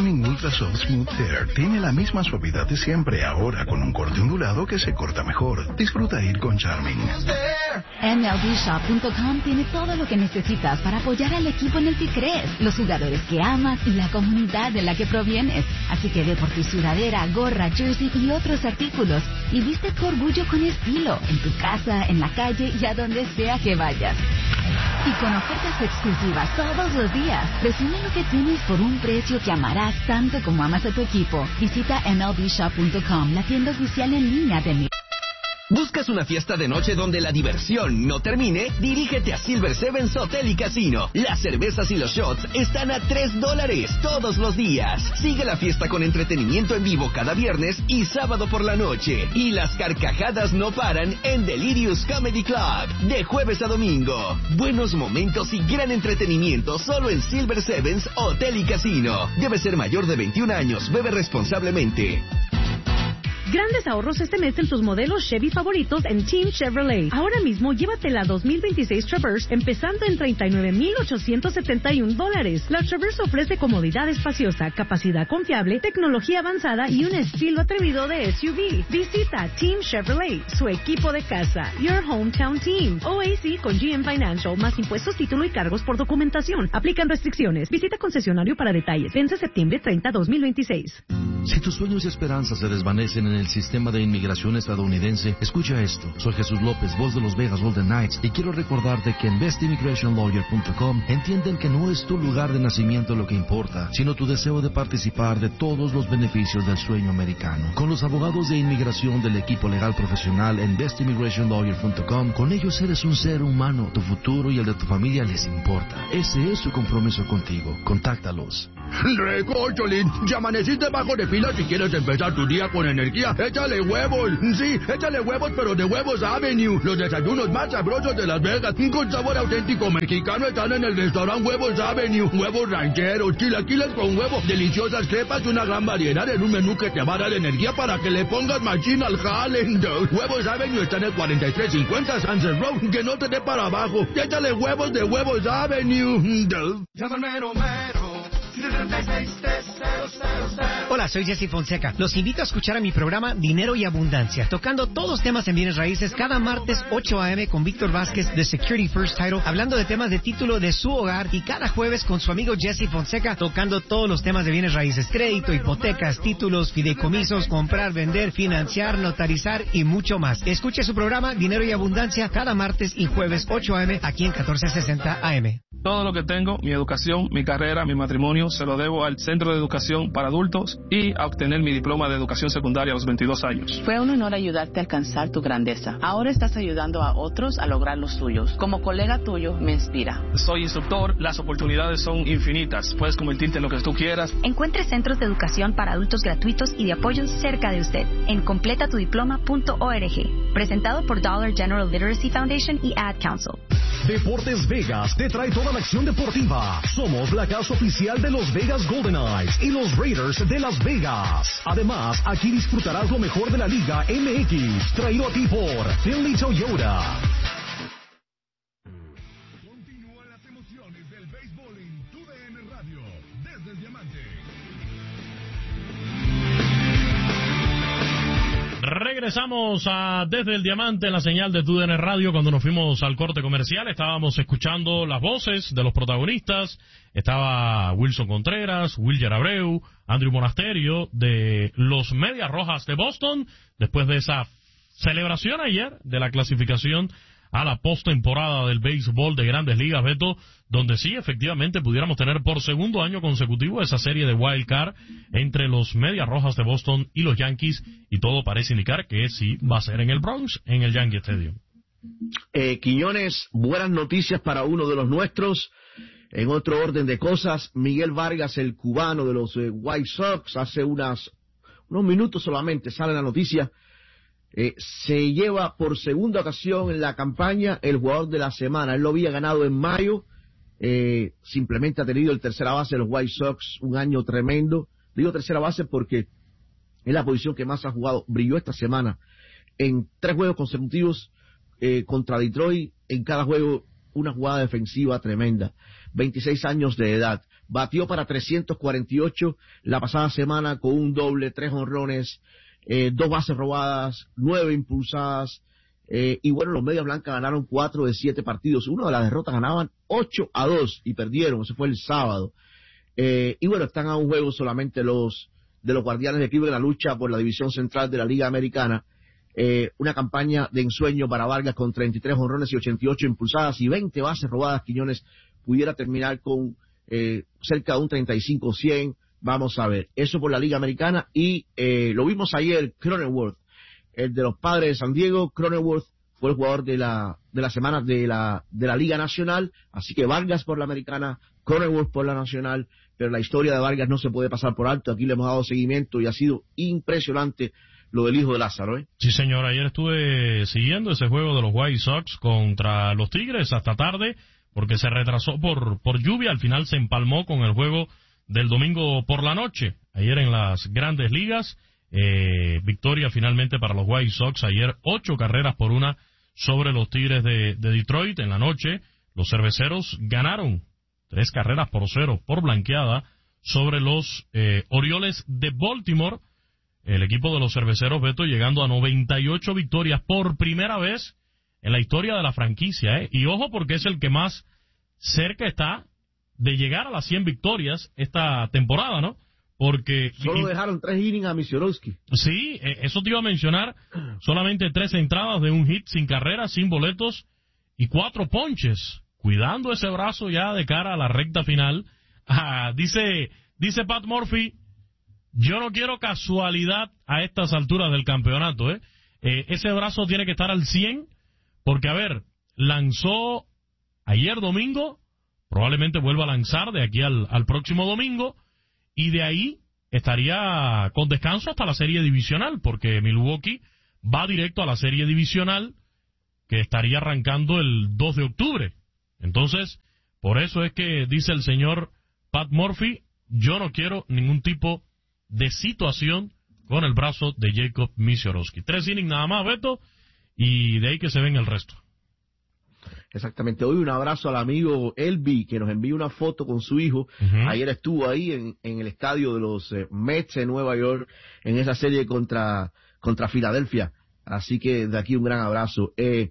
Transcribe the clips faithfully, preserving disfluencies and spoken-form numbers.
Charming Ultra Soft Smooth Hair tiene la misma suavidad de siempre, ahora con un corte ondulado que se corta mejor. Disfruta ir con Charming. M L B Shop punto com tiene todo lo que necesitas para apoyar al equipo en el que crees, los jugadores que amas y la comunidad de la que provienes. Así que ve por tu sudadera, gorra, jersey y otros artículos y viste tu orgullo con estilo, en tu casa, en la calle y a donde sea que vayas. Y con ofertas exclusivas todos los días, presume lo que tienes por un precio que amarás tanto como amas a tu equipo. Visita M L B Shop punto com, la tienda oficial en línea de mi... ¿Buscas una fiesta de noche donde la diversión no termine? Dirígete a Silver Sevens Hotel y Casino. Las cervezas y los shots están a tres dólares todos los días. Sigue la fiesta con entretenimiento en vivo cada viernes y sábado por la noche. Y las carcajadas no paran en Delirious Comedy Club, de jueves a domingo. Buenos momentos y gran entretenimiento solo en Silver Sevens Hotel y Casino. Debe ser mayor de veintiún años. Bebe responsablemente. Grandes ahorros este mes en tus modelos Chevy favoritos en Team Chevrolet. Ahora mismo llévate la dos mil veintiséis Traverse empezando en treinta y nueve mil ochocientos setenta y un dólares. La Traverse ofrece comodidad espaciosa, capacidad confiable, tecnología avanzada y un estilo atrevido de S U V. Visita Team Chevrolet, su equipo de casa. Your Hometown Team. O A C con G M Financial, más impuestos, título y cargos por documentación. Aplican restricciones. Visita concesionario para detalles. Vence septiembre treinta, dos mil veintiséis. Si tus sueños y esperanzas se desvanecen en el sistema de inmigración estadounidense, escucha esto. Soy Jesús López, voz de los Vegas Golden Knights, y quiero recordarte que en best immigration lawyer punto com entienden que no es tu lugar de nacimiento lo que importa, sino tu deseo de participar de todos los beneficios del sueño americano. Con los abogados de inmigración del equipo legal profesional en best immigration lawyer punto com, con ellos eres un ser humano. Tu futuro y el de tu familia les importa. Ese es su compromiso contigo. Contáctalos. Recócholín, ya amaneciste bajo de pila si quieres empezar tu día con energía. Échale huevos, sí, échale huevos, pero de Huevos Avenue. Los desayunos más sabrosos de Las Vegas, con sabor auténtico mexicano, están en el restaurante Huevos Avenue. Huevos rancheros, chilaquiles con huevo, deliciosas crepas y una gran variedad en un menú que te va a dar energía para que le pongas machín al jale. Huevos Avenue está en el cuarenta y tres cincuenta Sunset Road, que no te dé para abajo. Échale huevos de Huevos Avenue. Mero, mero. Hola, soy Jesse Fonseca. Los invito a escuchar a mi programa Dinero y Abundancia, tocando todos los temas en bienes raíces cada martes ocho a eme con Víctor Vázquez de Security First Title, hablando de temas de título de su hogar, y cada jueves con su amigo Jesse Fonseca, tocando todos los temas de bienes raíces: crédito, hipotecas, títulos, fideicomisos, comprar, vender, financiar, notarizar y mucho más. Escuche su programa Dinero y Abundancia cada martes y jueves ocho a eme aquí en catorce sesenta A M. Todo lo que tengo, mi educación, mi carrera, mi matrimonio, se lo debo al Centro de Educación para Adultos y a obtener mi diploma de educación secundaria a los veintidós años. Fue un honor ayudarte a alcanzar tu grandeza. Ahora estás ayudando a otros a lograr los suyos. Como colega tuyo, me inspira. Soy instructor, las oportunidades son infinitas. Puedes convertirte en lo que tú quieras. Encuentre centros de educación para adultos gratuitos y de apoyo cerca de usted en completa tu diploma punto org. Presentado por Dollar General Literacy Foundation y Ad Council. Deportes Vegas te trae toda la acción deportiva. Somos la casa oficial de los Vegas Golden Knights y los Raiders de Las Vegas. Además, aquí disfrutarás lo mejor de la Liga M X, traído a ti por Finley Toyota. Continúan las emociones del béisbol en T U D N Radio, desde el Diamante. Regresamos a Desde el Diamante en la señal de T U D N Radio. Cuando nos fuimos al corte comercial estábamos escuchando las voces de los protagonistas. Estaba Wilson Contreras, Wilger Abreu, Andrew Monasterio de los Medias Rojas de Boston, después de esa celebración ayer de la clasificación a la postemporada del béisbol de Grandes Ligas, Beto, donde sí, efectivamente, pudiéramos tener por segundo año consecutivo esa serie de wild card entre los Medias Rojas de Boston y los Yankees, y todo parece indicar que sí va a ser en el Bronx, en el Yankee Stadium. Eh, Quiñones, buenas noticias para uno de los nuestros. En otro orden de cosas, Miguel Vargas, el cubano de los eh, White Sox, hace unas unos minutos solamente sale la noticia. Eh, se lleva por segunda ocasión en la campaña el jugador de la semana. Él lo había ganado en mayo. Eh, simplemente ha tenido el tercera base de los White Sox un año tremendo. Digo tercera base porque es la posición que más ha jugado. Brilló esta semana en tres juegos consecutivos eh, contra Detroit. En cada juego una jugada defensiva tremenda. veintiséis años de edad. batió para trescientos cuarenta y ocho la pasada semana con un doble, tres honrones, eh, dos bases robadas, nueve impulsadas, eh, y bueno, los Medias Blancas ganaron cuatro de siete partidos. Una de las derrotas ganaban ocho a dos y perdieron, eso fue el sábado. Eh, y bueno, están a un juego solamente los de los Guardianes de Cleveland en la lucha por la división central de la Liga Americana. Eh, una campaña de ensueño para Vargas con treinta y tres honrones y ochenta y ocho impulsadas y veinte bases robadas. Quiñones pudiera terminar con eh, cerca de un treinta y cinco cien. Vamos a ver, eso por la Liga Americana. Y eh, lo vimos ayer, Cronenworth, el de los Padres de San Diego. Cronenworth fue el jugador de la de la semana de la de la Liga Nacional, así que Vargas por la Americana, Cronenworth por la Nacional, pero la historia de Vargas no se puede pasar por alto. Aquí le hemos dado seguimiento y ha sido impresionante lo del hijo de Lázaro, ¿eh? Sí, señor, ayer estuve siguiendo ese juego de los White Sox contra los Tigres hasta tarde, porque se retrasó por, por lluvia, al final se empalmó con el juego del domingo por la noche. Ayer en las Grandes Ligas, eh, victoria finalmente para los White Sox, ayer ocho carreras por una sobre los Tigres de, de Detroit. En la noche, los Cerveceros ganaron tres carreras por cero por blanqueada sobre los eh, Orioles de Baltimore. El equipo de los Cerveceros, Beto, llegando a noventa y ocho victorias por primera vez en la historia de la franquicia, ¿eh? Y ojo, porque es el que más cerca está de llegar a las cien victorias esta temporada, ¿no? Porque solo y, dejaron tres innings a Misiorowski. Sí, eh, eso te iba a mencionar. Solamente tres entradas de un hit, sin carrera, sin boletos y cuatro ponches. Cuidando ese brazo ya de cara a la recta final. Ah, dice, dice Pat Murphy, yo no quiero casualidad a estas alturas del campeonato, ¿eh? Eh, ese brazo tiene que estar al cien, porque, a ver, lanzó ayer domingo, probablemente vuelva a lanzar de aquí al, al próximo domingo, y de ahí estaría con descanso hasta la serie divisional, porque Milwaukee va directo a la serie divisional, que estaría arrancando el dos de octubre. Entonces, por eso es que dice el señor Pat Murphy, yo no quiero ningún tipo de situación con el brazo de Jacob Misiorowski. Tres innings nada más, Beto, y de ahí que se ven el resto. Exactamente. Hoy un abrazo al amigo Elvi, que nos envió una foto con su hijo. Uh-huh. Ayer estuvo ahí en, en el estadio de los eh, Mets de Nueva York, en esa serie contra, contra Filadelfia. Así que de aquí un gran abrazo. Eh,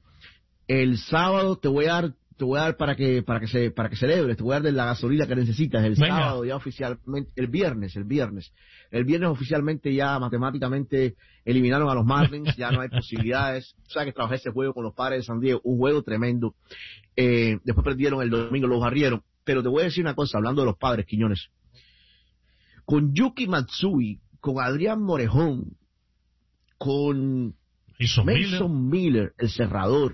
el sábado te voy a dar te voy a dar para que para que se para que celebres, te voy a dar de la gasolina que necesitas. El Venga. sábado ya oficialmente, el viernes, el viernes, el viernes oficialmente ya matemáticamente eliminaron a los Marlins, ya no hay posibilidades. O sea que trabajé ese juego con los Padres de San Diego, un juego tremendo. Eh, después perdieron el domingo, los barrieron. Pero te voy a decir una cosa, hablando de los Padres, Quiñones. Con Yuki Matsui, con Adrián Morejón, con Mason Miller. Miller, el cerrador.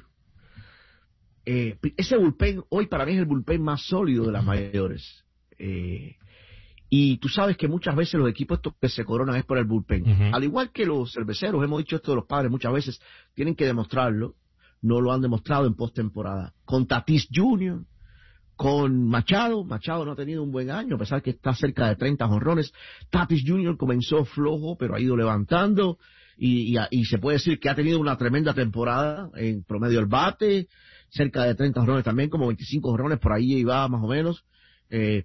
Eh, ese bullpen hoy para mí es el bullpen más sólido de las mayores. Eh, y tú sabes que muchas veces los equipos estos que se coronan es por el bullpen. Uh-huh. Al igual que los cerveceros, hemos dicho esto de los Padres muchas veces, tienen que demostrarlo. No lo han demostrado en postemporada. Con Tatis junior, con Machado. Machado no ha tenido un buen año, a pesar que está cerca de treinta jonrones. Tatis junior comenzó flojo, pero ha ido levantando. Y, y, y se puede decir que ha tenido una tremenda temporada en promedio del bate. Cerca de treinta jonrones también, como veinticinco jonrones, por ahí iba más o menos. Eh,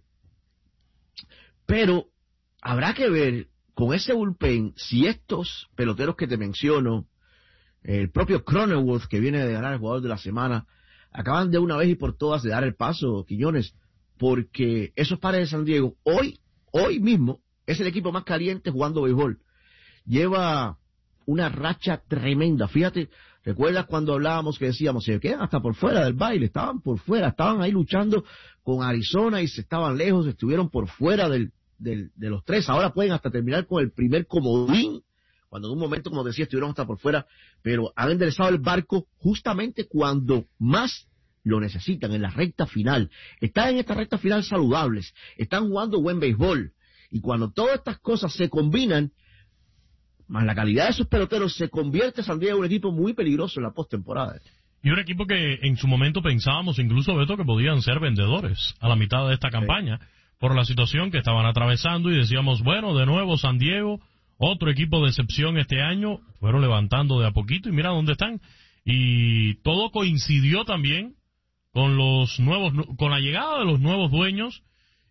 pero habrá que ver con ese bullpen si estos peloteros que te menciono, el propio Cronenworth, que viene de ganar el jugador de la semana, acaban de una vez y por todas de dar el paso, Quiñones, porque esos Padres de San Diego, hoy, hoy mismo, es el equipo más caliente jugando béisbol. Lleva una racha tremenda. Fíjate, ¿recuerdas cuando hablábamos que decíamos, se quedan hasta por fuera del baile? Estaban por fuera, estaban ahí luchando con Arizona y se estaban lejos, estuvieron por fuera del, del, de los tres. Ahora pueden hasta terminar con el primer comodín, cuando en un momento, como decía, estuvieron hasta por fuera, pero han enderezado el barco justamente cuando más lo necesitan, en la recta final. Están en esta recta final saludables, están jugando buen béisbol, y cuando todas estas cosas se combinan, más la calidad de sus peloteros, se convierte San Diego en un equipo muy peligroso en la postemporada. Y un equipo que en su momento pensábamos, incluso, Beto, que podían ser vendedores a la mitad de esta campaña, sí, por la situación que estaban atravesando, y decíamos, bueno, de nuevo San Diego, otro equipo de excepción este año, fueron levantando de a poquito, y mira dónde están. Y todo coincidió también con los nuevos, con la llegada de los nuevos dueños,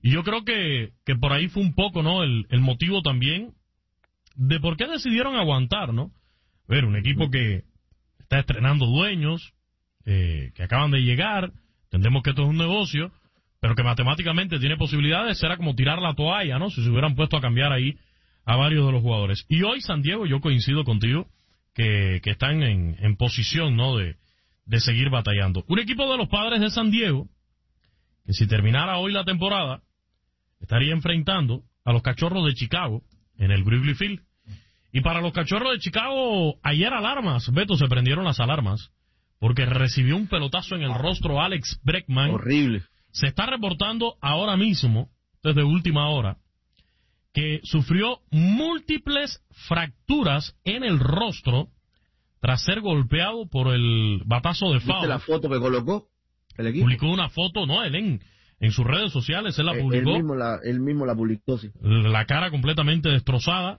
Y yo creo que, que por ahí fue un poco, ¿no? El, el motivo también de por qué decidieron aguantar, ¿no? A ver, un equipo que está estrenando dueños, eh, que acaban de llegar, entendemos que esto es un negocio, pero que matemáticamente tiene posibilidades, era como tirar la toalla, ¿no? Si se hubieran puesto a cambiar ahí a varios de los jugadores. Y hoy San Diego, yo coincido contigo, que, que están en, en posición, ¿no? De, de seguir batallando. Un equipo de los Padres de San Diego, que si terminara hoy la temporada, estaría enfrentando a los Cachorros de Chicago en el Wrigley Field. Y para los Cachorros de Chicago, ayer alarmas, Beto, se prendieron las alarmas, porque recibió un pelotazo en el rostro Alex Bregman. Horrible. Se está reportando ahora mismo, desde última hora, que sufrió múltiples fracturas en el rostro tras ser golpeado por el batazo de foul. ¿Viste la foto que colocó el equipo? Publicó una foto, ¿no? Él en, en sus redes sociales, él la publicó. Él mismo la, él mismo la publicó, sí. La cara completamente destrozada.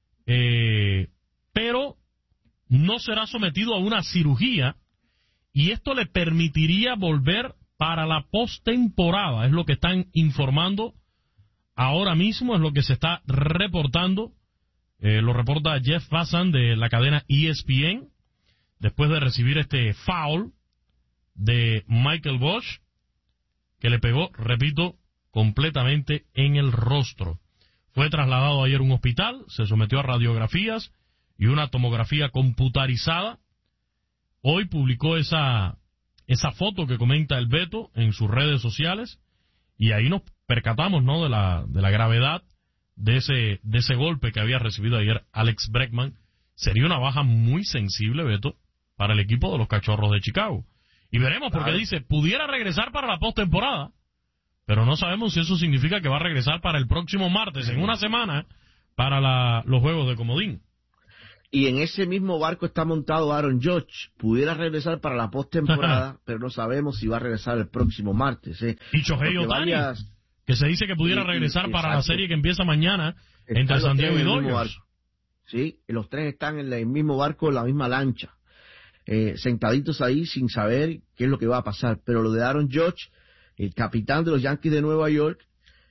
Eh, pero no será sometido a una cirugía y esto le permitiría volver para la postemporada, es lo que están informando ahora mismo, es lo que se está reportando, eh, lo reporta Jeff Passan de la cadena E S P N, después de recibir este foul de Michael Bosch, que le pegó, repito, completamente en el rostro. Fue trasladado ayer a un hospital, se sometió a radiografías y una tomografía computarizada. Hoy publicó esa, esa foto que comenta el Beto en sus redes sociales y ahí nos percatamos, ¿no? de la, de la gravedad de ese, de ese golpe que había recibido ayer Alex Bregman. Sería una baja muy sensible, Beto, para el equipo de los Cachorros de Chicago. Y veremos, porque dice, pudiera regresar para la postemporada, pero no sabemos si eso significa que va a regresar para el próximo martes, en una semana, para la, los juegos de comodín. Y en ese mismo barco está montado Aaron Judge. Pudiera regresar para la postemporada, pero no sabemos si va a regresar el próximo martes. ¿eh? Y Shohei Ohtani, varias... que se dice que pudiera regresar y, y, para exacto. la serie que empieza mañana están entre San Diego y Dodgers. Sí, los tres están en el mismo barco, en la misma lancha, eh, sentaditos ahí sin saber qué es lo que va a pasar. Pero lo de Aaron Judge, el capitán de los Yankees de Nueva York,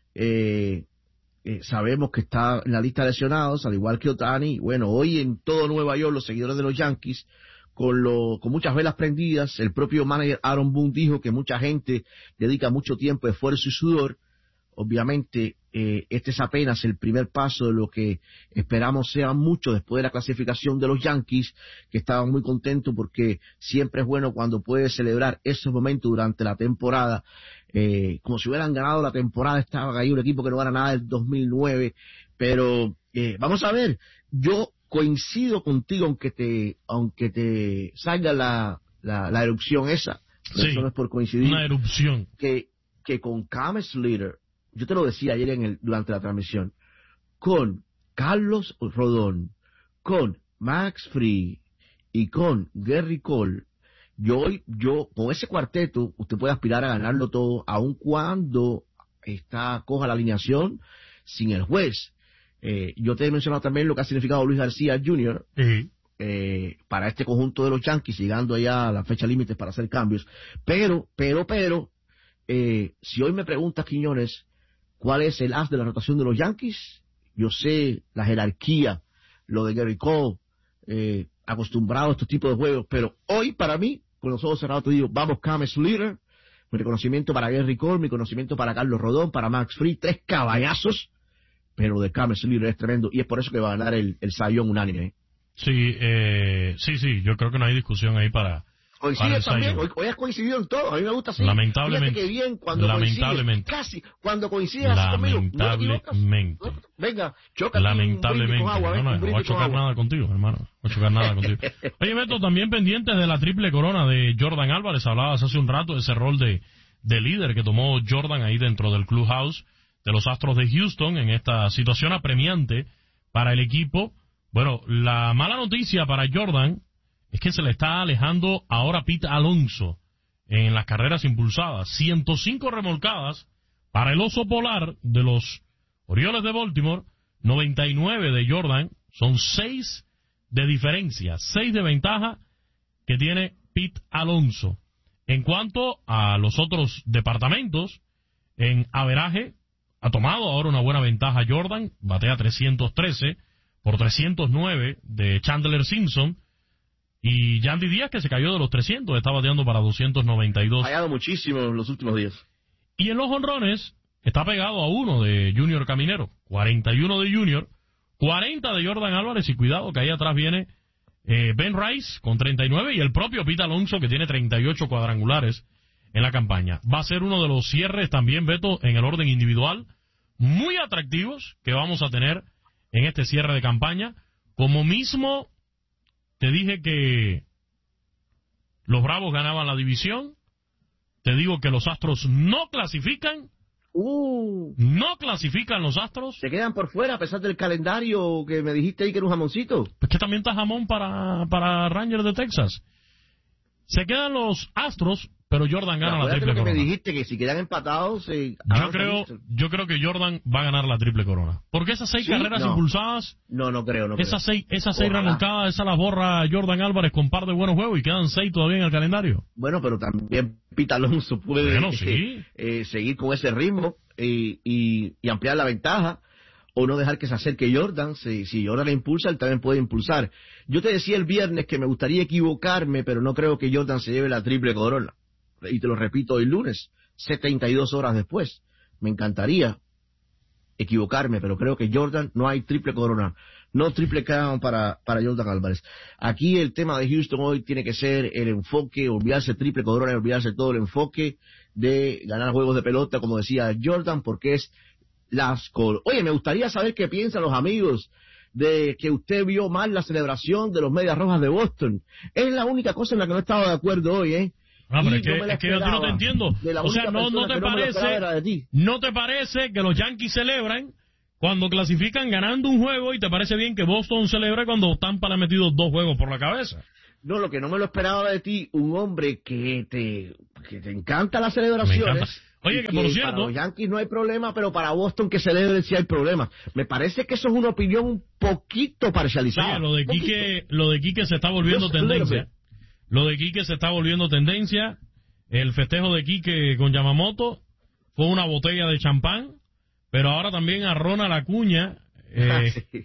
eh, eh, sabemos que está en la lista de lesionados, al igual que Ohtani. Bueno, hoy en todo Nueva York los seguidores de los Yankees, con, lo, con muchas velas prendidas, el propio manager Aaron Boone dijo que mucha gente dedica mucho tiempo, esfuerzo y sudor. Obviamente, eh, este es apenas el primer paso de lo que esperamos sea mucho después de la clasificación de los Yankees, que estaban muy contentos porque siempre es bueno cuando puedes celebrar esos momentos durante la temporada, eh, como si hubieran ganado la temporada. Estaba ahí un equipo que no gana nada del dos mil nueve, pero eh, vamos a ver, yo coincido contigo aunque te aunque te salga la, la, la erupción esa, sí, eso no es por coincidir, una erupción, que, que con Cam Slater, yo te lo decía ayer en el, durante la transmisión, con Carlos Rodón, con Max Fried y con Gary Cole, yo, yo con ese cuarteto usted puede aspirar a ganarlo todo, aun cuando está coja la alineación sin el juez. Eh, yo te he mencionado también lo que ha significado Luis García junior Uh-huh. eh, para este conjunto de los Yankees, llegando allá a la fecha límite para hacer cambios. Pero, pero, pero, eh, si hoy me preguntas, Quiñones, ¿cuál es el as de la rotación de los Yankees? Yo sé la jerarquía, lo de Gary Cole, eh, acostumbrado a estos tipos de juegos, pero hoy para mí, con los ojos cerrados te digo, vamos Cam Slater, mi reconocimiento para Gary Cole, mi reconocimiento para Carlos Rodón, para Max Fried, tres caballazos, pero lo de Cam Slater es tremendo y es por eso que va a ganar el, el Cy Young unánime. ¿eh? Sí, eh, sí, sí, yo creo que no hay discusión ahí para... Coincide también, hoy, hoy has coincidido en todo, a mí me gusta así. Lamentablemente. Fíjate que bien cuando lamentablemente. Casi, cuando coincides así conmigo. Lamentablemente. No, venga, chócate. Lamentablemente. Con agua, no, no, no voy a chocar nada contigo, hermano. No voy a chocar nada contigo. Oye, Beto, también pendientes de la triple corona de Jordan Álvarez. Hablabas hace un rato de ese rol de, de líder que tomó Jordan ahí dentro del clubhouse de los Astros de Houston en esta situación apremiante para el equipo. Bueno, la mala noticia para Jordan es que se le está alejando ahora Pete Alonso en las carreras impulsadas. ciento cinco remolcadas para el oso polar de los Orioles de Baltimore, noventa y nueve de Jordan, son seis de diferencia, seis de ventaja que tiene Pete Alonso. En cuanto a los otros departamentos, en averaje, ha tomado ahora una buena ventaja Jordan, batea trescientos trece por trescientos nueve de Chandler Simpson, y Yandy Díaz, que se cayó de los trescientos, está bateando para doscientos noventa y dos. Ha fallado muchísimo en los últimos días. Y en los jonrones está pegado a uno de Junior Caminero, cuarenta y uno de Junior, cuarenta de Jordan Álvarez, y cuidado que ahí atrás viene eh, Ben Rice con treinta y nueve, y el propio Pete Alonso, que tiene treinta y ocho cuadrangulares en la campaña. Va a ser uno de los cierres también, Beto, en el orden individual, muy atractivos que vamos a tener en este cierre de campaña. Como mismo te dije que los Bravos ganaban la división, te digo que los Astros no clasifican. Uh, no clasifican los Astros. Se quedan por fuera a pesar del calendario que me dijiste ahí que era un jamoncito. Pues que también está jamón para, para Rangers de Texas. Se quedan los Astros, pero Jordan gana la triple que corona. Me dijiste que si quedan empatados, eh, yo creo, yo creo que Jordan va a ganar la triple corona. Porque esas seis ¿Sí? carreras no. impulsadas, no, no creo, no esas creo. seis, esas seis Ojalá. remontadas, esas las borra Jordan Álvarez con par de buenos juegos y quedan seis todavía en el calendario. Bueno, pero también Pete Alonso puede bueno, sí. eh, eh, seguir con ese ritmo y, y, y ampliar la ventaja, o no dejar que se acerque Jordan. Si, si Jordan impulsa, él también puede impulsar. Yo te decía el viernes que me gustaría equivocarme, pero no creo que Jordan se lleve la triple corona. Y te lo repito hoy lunes, setenta y dos horas después. Me encantaría equivocarme, pero creo que Jordan no hay triple corona, no triple crown para, para Jordan Álvarez. Aquí el tema de Houston hoy tiene que ser el enfoque, olvidarse triple corona y olvidarse todo el enfoque de ganar juegos de pelota, como decía Jordan, porque es las col. Oye, me gustaría saber qué piensan los amigos de que usted vio mal la celebración de los Medias Rojas de Boston. Es la única cosa en la que no he estado de acuerdo hoy, ¿eh? No, pero es que, es que yo a ti no te entiendo. O sea, no, no te parece, no te parece que los Yankees celebran cuando clasifican ganando un juego, y te parece bien que Boston celebre cuando Tampa le ha metido dos juegos por la cabeza. No, lo que no me lo esperaba de ti, un hombre que te, que te encanta las celebraciones. Oye, que, que por cierto, para los Yankees no hay problema, pero para Boston que celebren sí hay problema. Me parece que eso es una opinión un poquito parcializada. Oye, lo de Quique, lo de Quique se está volviendo tendencia. Lo de Quique se está volviendo tendencia. El festejo de Quique con Yamamoto fue una botella de champán, pero ahora también a Ronald Acuña eh, sí.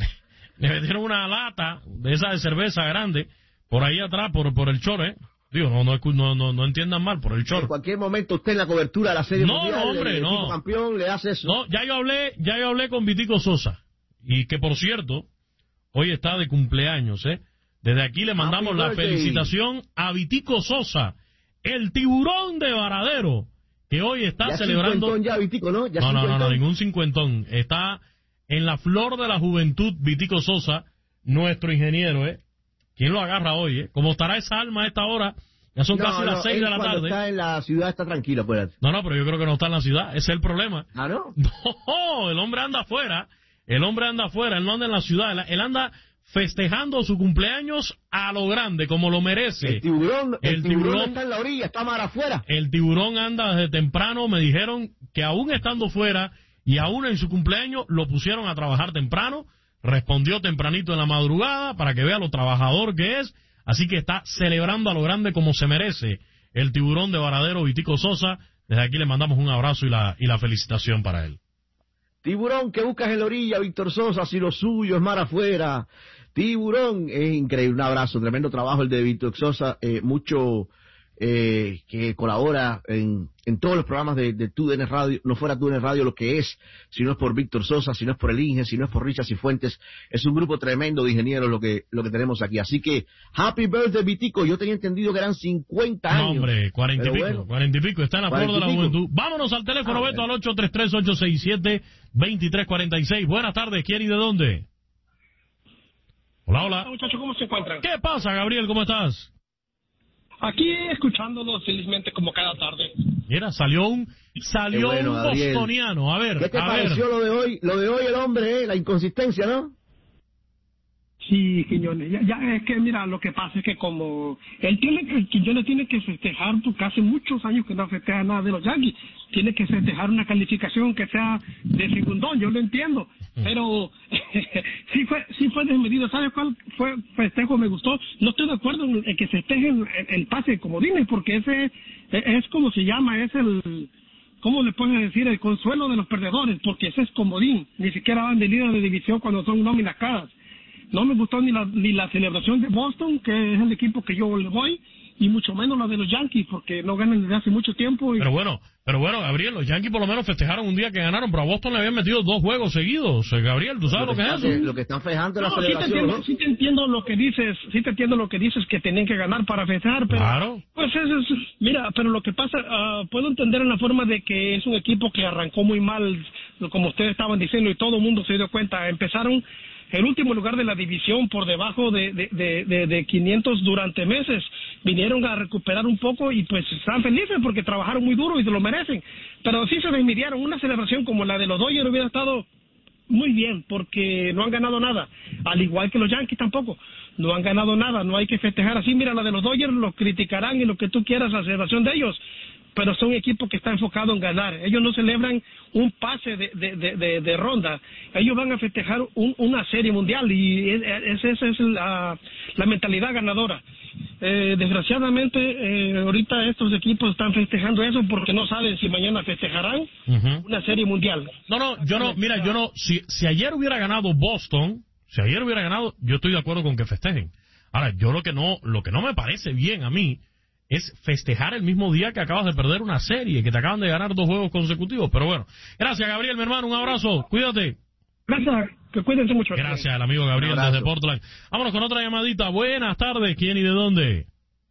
le metieron una lata de esa de cerveza grande por ahí atrás, por, por el chore. Digo, no, no, no, no, no entiendan mal, por el chore. En cualquier momento usted en la cobertura de la Serie no, Mundial, no, hombre, el no. equipo campeón le hace eso. No, ya yo hablé, ya yo hablé con Vitico Sosa, y que por cierto, hoy está de cumpleaños, ¿eh? Desde aquí le mandamos la felicitación a Vitico Sosa, el tiburón de Varadero, que hoy está ya celebrando... Ya Vitico, ¿no? Ya no, no, no, no, ningún cincuentón. Está en la flor de la juventud Vitico Sosa, nuestro ingeniero, ¿eh? ¿Quién lo agarra hoy, eh? Como estará esa alma a esta hora, ya son no, casi no, las seis de la cuando tarde. Está en la ciudad, está tranquilo, acuérdate. No, no, pero yo creo que no está en la ciudad, ese es el problema. ¿Ah, no? No, el hombre anda afuera, el hombre anda afuera, él no anda en la ciudad, él anda festejando su cumpleaños a lo grande, como lo merece. El tiburón, el, el tiburón, tiburón está en la orilla, está mar afuera. El tiburón anda desde temprano, me dijeron que aún estando fuera y aún en su cumpleaños lo pusieron a trabajar temprano, respondió tempranito en la madrugada para que vea lo trabajador que es, así que está celebrando a lo grande como se merece el tiburón de Varadero, Vitico Sosa. Desde aquí le mandamos un abrazo y la, y la felicitación para él. Tiburón, que buscas en la orilla, Víctor Sosa, si lo suyo es mar afuera. Tiburón, es increíble, un abrazo, tremendo trabajo el de Víctor Sosa, eh, mucho eh, que colabora en, en todos los programas de, de T U D N Radio, no fuera T U D N Radio lo que es, si no es por Víctor Sosa, si no es por el Inge, si no es por Richard Cifuentes, es un grupo tremendo de ingenieros lo que lo que tenemos aquí, así que happy birthday Vitico, yo tenía entendido que eran cincuenta años. No, hombre, cuarenta y pico, bueno, cuarenta y pico, está en la flor de la juventud. Vámonos al teléfono, ah, Beto, al ocho tres tres, ocho seis siete, dos tres cuatro seis. Buenas tardes, ¿quién y de dónde? Hola, hola. Hola, muchachos, ¿cómo se encuentran? ¿Qué pasa, Gabriel? ¿Cómo estás? Aquí escuchándolos felizmente como cada tarde. Mira, salió un salió bueno, un Gabriel. bostoniano. A ver, ¿qué te a pareció ver. lo de hoy? Lo de hoy el hombre, eh, la inconsistencia, ¿no? Sí, Quiñones, ya, ya es que mira, lo que pasa es que como él tiene que, Quiñones tiene que festejar, porque hace muchos años que no festeja nada de los Yankees, tiene que festejar una calificación que sea de segundón, yo lo entiendo, pero sí fue sí fue desmedido. ¿Sabes cuál fue festejo me gustó? No estoy de acuerdo en, en que festejen el, el pase de comodines, porque ese es como se llama, es el ¿cómo le puedes decir? El consuelo de los perdedores, porque ese es comodín. Ni siquiera van de líder de división cuando son nóminas caras. No me gustó ni la, ni la celebración de Boston, que es el equipo que yo le voy, y mucho menos la de los Yankees, porque no ganan desde hace mucho tiempo. Y... Pero bueno, pero bueno, Gabriel, los Yankees por lo menos festejaron un día que ganaron, pero a Boston le habían metido dos juegos seguidos. Gabriel, ¿tú sabes lo que, lo que es eso? Lo que están festejando la no, celebración, sí te, entiendo, ¿no? sí te entiendo lo que dices, sí te entiendo lo que dices, que tenían que ganar para festejar, pero... Claro. Pues es, es, mira, pero lo que pasa, uh, puedo entender en la forma de que es un equipo que arrancó muy mal, como ustedes estaban diciendo, y todo el mundo se dio cuenta. Empezaron el último lugar de la división por debajo de, de, de, de, de quinientos durante meses. Vinieron a recuperar un poco y pues están felices porque trabajaron muy duro y se lo merecen. Pero sí se desmidieron. Una celebración como la de los Dodgers hubiera estado muy bien porque no han ganado nada. Al igual que los Yankees tampoco. No han ganado nada. No hay que festejar así. Mira, la de los Dodgers los criticarán y lo que tú quieras, la celebración de ellos. Pero son un equipo que está enfocado en ganar. Ellos no celebran un pase de, de, de, de, de ronda. Ellos van a festejar un, una serie mundial y esa es, es, es la, la mentalidad ganadora. Eh, desgraciadamente, eh, ahorita estos equipos están festejando eso porque no saben si mañana festejarán uh-huh. una serie mundial. No, no, yo no, mira, yo no, si, si ayer hubiera ganado Boston, si ayer hubiera ganado, yo estoy de acuerdo con que festejen. Ahora, yo lo que no, lo que no me parece bien a mí es festejar el mismo día que acabas de perder una serie, que te acaban de ganar dos juegos consecutivos. Pero bueno, gracias Gabriel, mi hermano, un abrazo, cuídate. Gracias, que cuídense mucho. Gracias al amigo Gabriel desde Portland. Vámonos con otra llamadita. Buenas tardes, ¿quién y de dónde?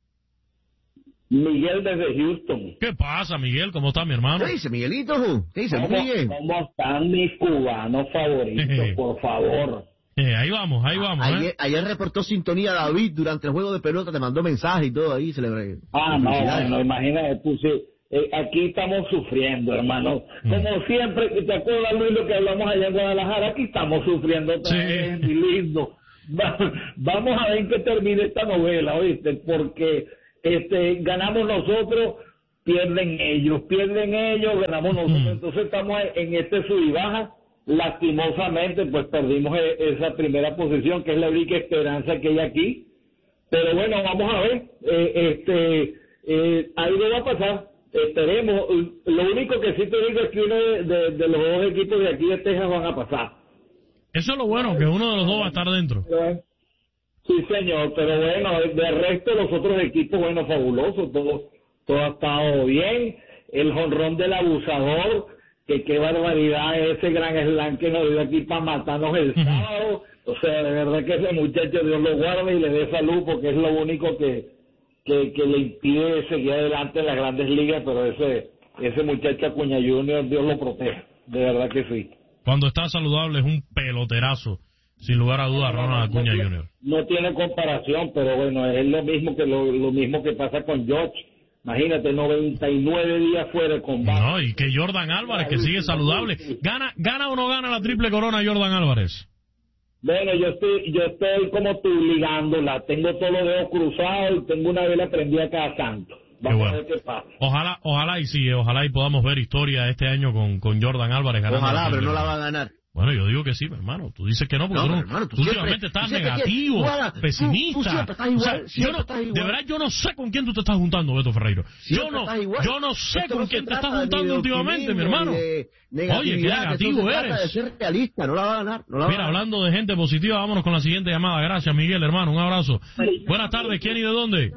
Miguel desde Houston. ¿Qué pasa, Miguel? ¿Cómo está mi hermano? ¿Qué dice Miguelito? ¿Qué dice ¿Cómo, Miguel? ¿Cómo están mis cubanos favoritos, por favor? Eh, ahí vamos, ahí vamos. Ayer, ¿eh? ayer reportó sintonía David durante el juego de pelota, te mandó mensaje y todo ahí, celebré. Ah, no, bueno, imagínate tú, sí. Eh, aquí estamos sufriendo, hermano. Mm. Como siempre, ¿te acuerdas, Luis, lo que hablamos allá en Guadalajara? Aquí estamos sufriendo otra sí. vez, mi lindo. Va, vamos a ver en qué termina esta novela, ¿oíste? Porque este, ganamos nosotros, pierden ellos, pierden ellos, ganamos nosotros. Mm. Entonces estamos en este sub y baja. Lastimosamente, pues perdimos esa primera posición, que es la única esperanza que hay aquí. Pero bueno, vamos a ver. Eh, este, eh, algo va a pasar. Esperemos. Lo único que sí te digo es que uno de, de, de los dos equipos de aquí de Texas van a pasar. Eso es lo bueno, que uno de los dos va a estar dentro. Pero, sí, señor. Pero bueno, de resto los otros equipos, bueno, fabulosos. Todo, todo ha estado bien. El jonrón del abusador, que qué barbaridad ese gran slam que nos dio aquí para matarnos el sábado. O sea, de verdad que ese muchacho, Dios lo guarde y le dé salud, porque es lo único que, que, que le impide seguir adelante en las grandes ligas, pero ese ese muchacho Acuña Junior, Dios lo proteja, de verdad que sí. Cuando está saludable es un peloterazo, sin lugar a dudas, Ronald Acuña no, Junior No tiene comparación, pero bueno, es lo mismo que lo, lo mismo que pasa con George. Imagínate, noventa y nueve días fuera de combate. No, y que Jordan Álvarez, que sigue saludable. ¿Gana gana o no gana la triple corona Jordan Álvarez? Bueno, yo estoy yo estoy como tú ligándola. Tengo todos los dedos cruzados y tengo una vela prendida cada santo. Vamos bueno. a ver qué pasa. Ojalá, ojalá y sí, ojalá y podamos ver historia este año con, con Jordan Álvarez ganando. Ojalá, pero no la va a ganar. Bueno, yo digo que sí, mi hermano. Tú dices que no, porque no, tú, no, hermano, tú, tú siempre, últimamente estás tú negativo, igual, pesimista. Tú, tú siempre estás igual, o sea, yo no, estás igual. De verdad, yo no sé con quién tú te estás juntando, Beto Ferreiro. Siempre Yo no, yo no sé Esto con no quién te estás de juntando últimamente, mi hermano. Oye, qué negativo eres. De ser realista, no la va a ganar. No la Mira, va a hablando de gente positiva, vámonos con la siguiente llamada. Gracias, Miguel, hermano. Un abrazo. Buenas tardes, ¿quién y de dónde?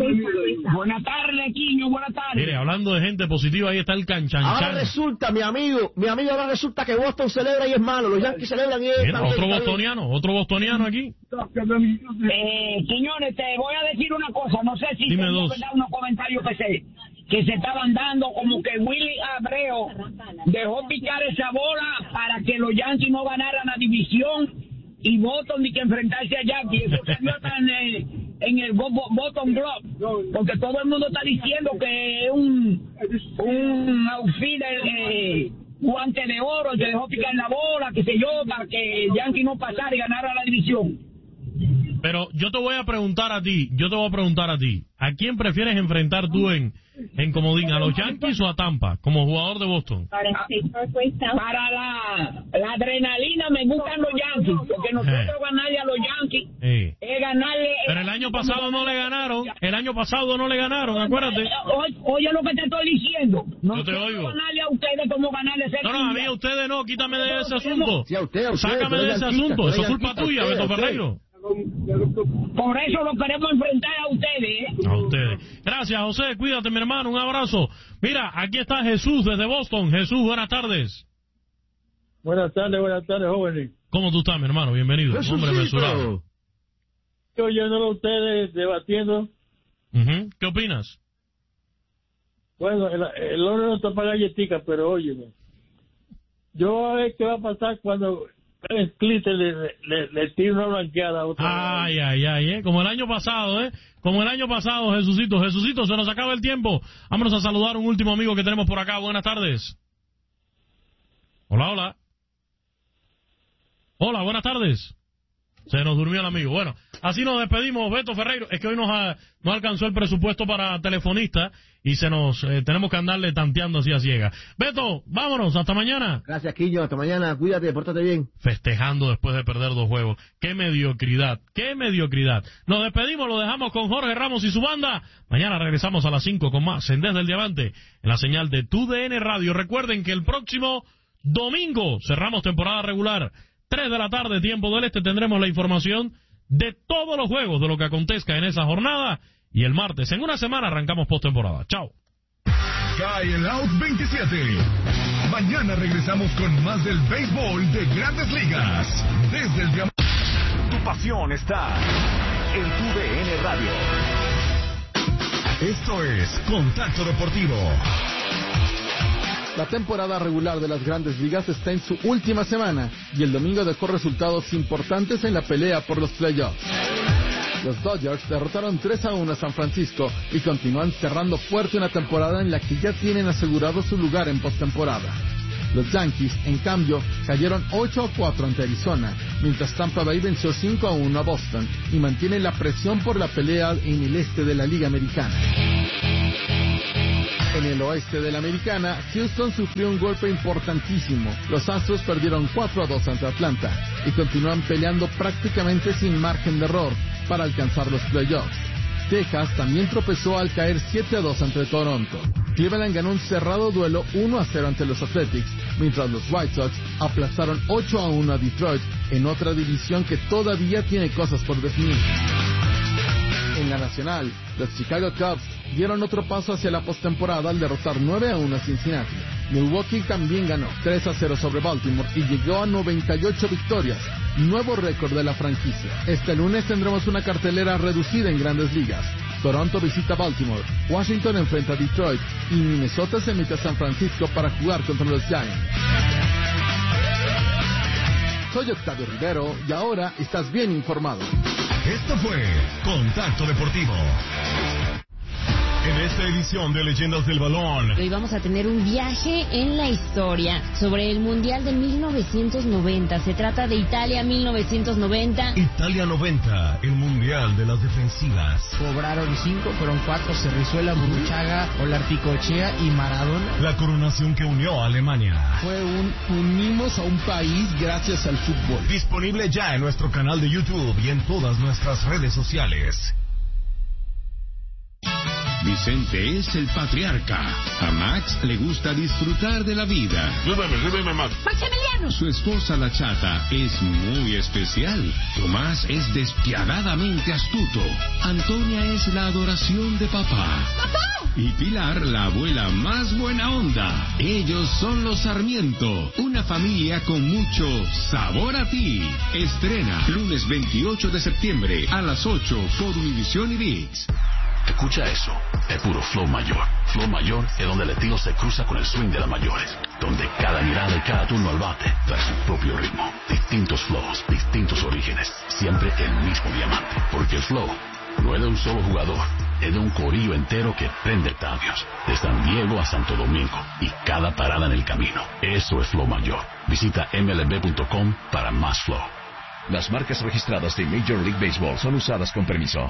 Buenas tardes, Quiño, buenas tardes. Mire, hablando de gente positiva, ahí está el canchanchan. Ahora resulta, mi amigo, mi amigo, ahora resulta que Boston celebra y es malo. Los Yankees celebran y es Mira, otro bostoniano, otro bostoniano aquí. Eh, Quiñones, te voy a decir una cosa. No sé si Dime tengo, dos. ¿verdad? Unos comentarios que se, que se estaban dando, como que Willy Abreu dejó picar esa bola para que los Yankees no ganaran la división y Boston ni que enfrentarse a Yankees. Eso salió en el, en el Boston Globe, porque todo el mundo está diciendo que es un, un outfielder eh, guante de oro, se dejó picar la bola, que sé yo, para que Yankee no pasara y ganara la división. Pero yo te voy a preguntar a ti, yo te voy a preguntar a ti, ¿a quién prefieres enfrentar tú en, en comodín, a los Yankees o a Tampa, como jugador de Boston? Para la, la adrenalina me gustan los Yankees, porque nosotros eh. ganarle a los Yankees eh. es ganarle. Pero el año pasado no le ganaron. El año pasado no le ganaron, acuérdate. Oye, oye lo que te estoy diciendo. No Yo te oigo. ganarle a ustedes como ganarle a No, no, a mí a ustedes no. Quítame de ese asunto. Sí, a usted, a usted. Sácame de ese asunto. Eso es culpa tuya, Beto Ferreiro. Por eso lo queremos enfrentar a ustedes. ¿eh? A ustedes. Gracias, José. Cuídate, mi hermano. Un abrazo. Mira, aquí está Jesús desde Boston. Jesús, buenas tardes. Buenas tardes, buenas tardes, jóvenes. ¿Cómo tú estás, mi hermano? Bienvenido. Hombre mesurado. Estoy oyéndolo a ustedes debatiendo. Uh-huh. ¿Qué opinas? Bueno, el, el oro no está para galletica, pero óyeme. Yo a ver qué va a pasar cuando el Clite le, le, le tire una blanqueada a otra. Ay, ay, ay, eh. Como el año pasado, ¿eh? Como el año pasado, Jesucito. Jesucito, se nos acaba el tiempo. Vámonos a saludar a un último amigo que tenemos por acá. Buenas tardes. Hola, hola. Hola, buenas tardes. Se nos durmió el amigo. Bueno, así nos despedimos, Beto Ferreiro. Es que hoy nos, ha, nos alcanzó el presupuesto para telefonista y se nos eh, tenemos que andarle tanteando así a ciega. Beto, vámonos, hasta mañana. Gracias, Quiño, hasta mañana. Cuídate, pórtate bien. Festejando después de perder dos juegos. Qué mediocridad, qué mediocridad. Nos despedimos, lo dejamos con Jorge Ramos y su banda. Mañana regresamos a las cinco con más en Desde el Diamante, en la señal de Tu D N Radio. Recuerden que el próximo domingo cerramos temporada regular. tres de la tarde, tiempo del este, tendremos la información de todos los juegos, de lo que acontezca en esa jornada. Y el martes, en una semana, arrancamos postemporada. Chao. Cae el Out veintisiete. Mañana regresamos con más del béisbol de Grandes Ligas. Desde el Diamante. Tu pasión está en Tu D N Radio. Esto es Contacto Deportivo. La temporada regular de las Grandes Ligas está en su última semana y el domingo dejó resultados importantes en la pelea por los playoffs. Los Dodgers derrotaron tres a uno a San Francisco y continúan cerrando fuerte una temporada en la que ya tienen asegurado su lugar en postemporada. Los Yankees, en cambio, cayeron ocho a cuatro ante Arizona, mientras Tampa Bay venció cinco a uno a Boston y mantiene la presión por la pelea en el este de la Liga Americana. En el oeste de la Americana, Houston sufrió un golpe importantísimo. Los Astros perdieron cuatro a dos ante Atlanta y continúan peleando prácticamente sin margen de error para alcanzar los playoffs. Texas también tropezó al caer siete a dos ante Toronto. Cleveland ganó un cerrado duelo uno a cero ante los Athletics, mientras los White Sox aplazaron ocho a uno a Detroit en otra división que todavía tiene cosas por definir. En la Nacional, los Chicago Cubs dieron otro paso hacia la postemporada al derrotar nueve a uno a Cincinnati. Milwaukee también ganó tres a cero sobre Baltimore y llegó a noventa y ocho victorias, nuevo récord de la franquicia. Este lunes tendremos una cartelera reducida en Grandes Ligas. Toronto visita Baltimore, Washington enfrenta a Detroit y Minnesota se mete a San Francisco para jugar contra los Giants. Soy Octavio Rivero y ahora estás bien informado. Esto fue Contacto Deportivo. En esta edición de Leyendas del Balón, hoy vamos a tener un viaje en la historia sobre el Mundial de mil novecientos noventa. Se trata de Italia mil novecientos noventa. Italia noventa, el Mundial de las Defensivas. Cobraron cinco, fueron cuatro, Cerrizuela, Burruchaga, Olarticochea y Maradona. La coronación que unió a Alemania. Fue un unimos a un país gracias al fútbol. Disponible ya en nuestro canal de YouTube y en todas nuestras redes sociales. Vicente es el patriarca. A Max le gusta disfrutar de la vida. Súbeme, súbeme, Max. ¡Maximiliano! Su esposa, la Chata, es muy especial. Tomás es despiadadamente astuto. Antonia es la adoración de papá. ¡Papá! Y Pilar, la abuela más buena onda. Ellos son los Sarmiento, una familia con mucho sabor a ti. Estrena lunes veintiocho de septiembre a las ocho por Univision y ViX. Escucha eso, es puro flow mayor. Flow mayor es donde el estilo se cruza con el swing de las mayores, donde cada mirada y cada turno al bate trae su propio ritmo. Distintos flows, distintos orígenes, siempre el mismo diamante. Porque el flow no es de un solo jugador, es de un corillo entero que prende estadios, de San Diego a Santo Domingo y cada parada en el camino. Eso es flow mayor. Visita M L B punto com para más flow. Las marcas registradas de Major League Baseball son usadas con permiso.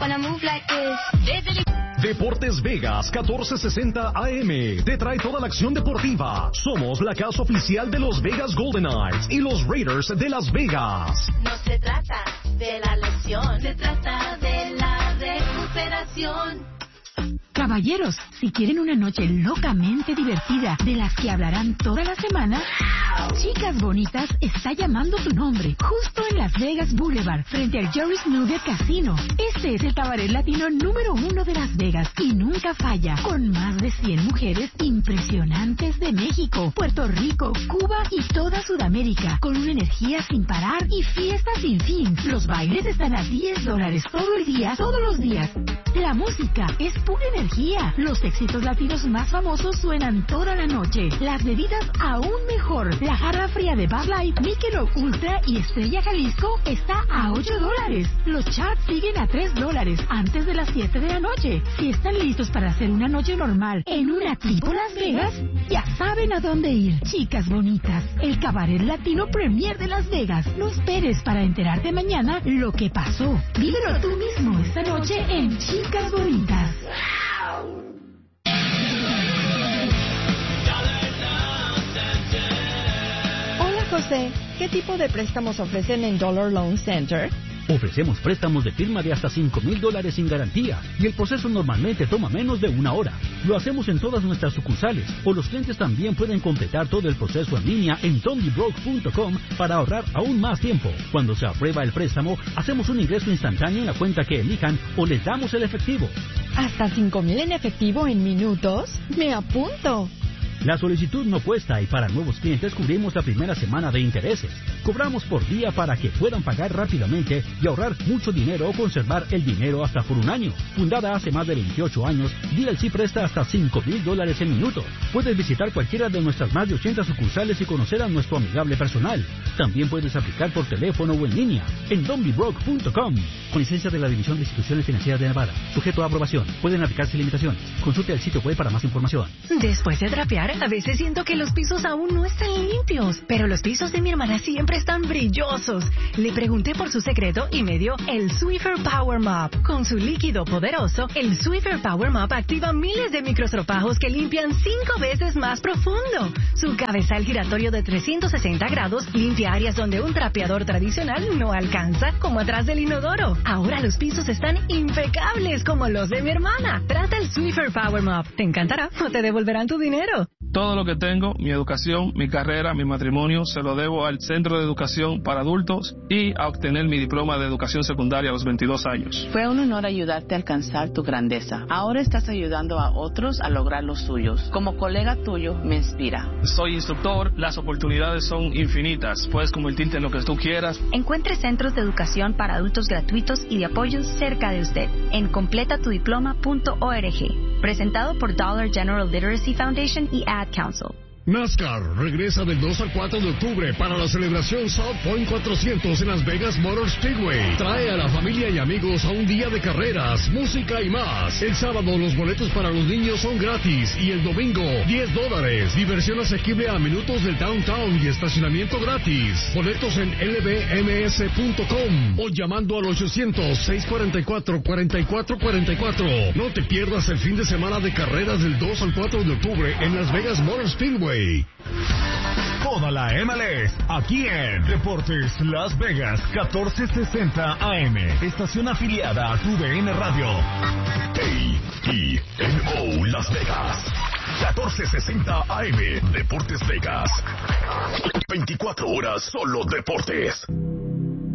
Deportes Vegas catorce sesenta A M te trae toda la acción deportiva. Somos la casa oficial de los Vegas Golden Knights y los Raiders de Las Vegas. No se trata de la lesión. Se trata de la recuperación. Caballeros, si quieren una noche locamente divertida, de las que hablarán toda la semana, Chicas Bonitas está llamando tu nombre, justo en Las Vegas Boulevard, frente al Jerry's Nugget Casino. Este es el cabaret latino número uno de Las Vegas y nunca falla, con más de cien mujeres impresionantes de México, Puerto Rico, Cuba y toda Sudamérica, con una energía sin parar y fiesta sin fin. Los bailes están a diez dólares todo el día, todos los días. La música es pura energía. Los éxitos latinos más famosos suenan toda la noche. Las bebidas aún mejor. La jarra fría de Bud Light, Michelob Ultra y Estrella Jalisco está a ocho dólares. Los charts siguen a tres dólares antes de las siete de la noche. Si están listos para hacer una noche normal en una tipo Las Vegas, ya saben a dónde ir. Chicas Bonitas, el cabaret latino premier de Las Vegas. No esperes para enterarte mañana lo que pasó. Vívelo tú mismo esta noche en Chicas Bonitas. Hola José, ¿qué tipo de préstamos ofrecen en Dollar Loan Center? Ofrecemos préstamos de firma de hasta cinco mil dólares sin garantía y el proceso normalmente toma menos de una hora. Lo hacemos en todas nuestras sucursales o los clientes también pueden completar todo el proceso en línea en dondibroke punto com para ahorrar aún más tiempo. Cuando se aprueba el préstamo, hacemos un ingreso instantáneo en la cuenta que elijan o les damos el efectivo. ¿Hasta cinco mil en efectivo en minutos? ¡Me apunto! La solicitud no cuesta y para nuevos clientes cubrimos la primera semana de intereses. Cobramos por día para que puedan pagar rápidamente y ahorrar mucho dinero o conservar el dinero hasta por un año. Fundada hace más de veintiocho años, D L C presta hasta cinco mil dólares en minutos. Puedes visitar cualquiera de nuestras más de ochenta sucursales y conocer a nuestro amigable personal. También puedes aplicar por teléfono o en línea en dondibroke punto com. Con licencia de la División de Instituciones Financieras de Nevada. Sujeto a aprobación. Pueden aplicarse limitaciones. Consulte el sitio web para más información. Después de trapear, a veces siento que los pisos aún no están limpios, pero los pisos de mi hermana siempre están brillosos. Le pregunté por su secreto y me dio el Swiffer Power Mop. Con su líquido poderoso, el Swiffer Power Mop activa miles de microestropajos que limpian cinco veces más profundo. Su cabezal giratorio de trescientos sesenta grados limpia áreas donde un trapeador tradicional no alcanza, como atrás del inodoro. Ahora los pisos están impecables como los de mi hermana. Trata el Swiffer Power Mop. Te encantará o te devolverán tu dinero. Todo lo que tengo, mi educación, mi carrera, mi matrimonio, se lo debo al Centro de Educación para Adultos y a obtener mi diploma de educación secundaria a los veintidós años. Fue un honor ayudarte a alcanzar tu grandeza. Ahora estás ayudando a otros a lograr los suyos. Como colega tuyo, me inspira. Soy instructor, las oportunidades son infinitas. Puedes convertirte en lo que tú quieras. Encuentre centros de educación para adultos gratuitos y de apoyo cerca de usted en completa tu diploma punto org. Presentado por Dollar General Literacy Foundation y Ad Council. NASCAR regresa del dos al cuatro de octubre para la celebración South Point cuatrocientos en Las Vegas Motor Speedway. Trae a la familia y amigos a un día de carreras, música y más. El sábado los boletos para los niños son gratis y el domingo diez dólares. Diversión asequible a minutos del downtown y estacionamiento gratis. Boletos en L B M S punto com o llamando al ochocientos, seiscientos cuarenta y cuatro, cuarenta y cuatro cuarenta y cuatro. No te pierdas el fin de semana de carreras del dos al cuatro de octubre en Las Vegas Motor Speedway. Toda la M L S aquí en Deportes Las Vegas catorce sesenta A M, estación afiliada a tu D N Radio. A E N O Las Vegas catorce sesenta A M, Deportes Vegas. veinticuatro horas solo deportes.